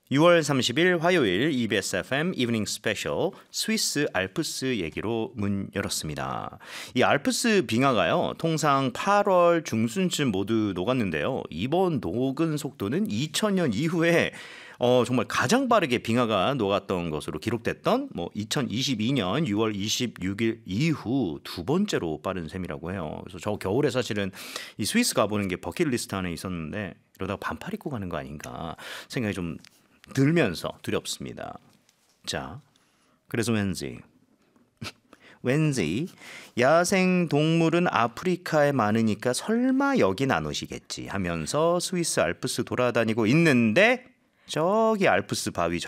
6월 30일 화요일 EBS FM 이브닝 스페셜 스위스 알프스 얘기로 문 열었습니다. 이 알프스 빙하가요. 통상 8월 중순쯤 모두 녹았는데요. 이번 녹은 속도는 2000년 이후에 정말 가장 빠르게 빙하가 녹았던 것으로 기록됐던 2022년 6월 26일 이후 두 번째로 빠른 셈이라고 해요. 그래서 저 겨울에 사실은 이 스위스 가보는 게 버킷리스트 안에 있었는데 이러다가 반팔 입고 가는 거 아닌가 생각이 좀 들면서 두렵습니다. 자, 그래서 왠지 야생 동물은 아프리카에 많으니까 설마 여긴 안 오시겠지 하면서 스위스 알프스 돌아다니고 있는데 저기 알프스 바위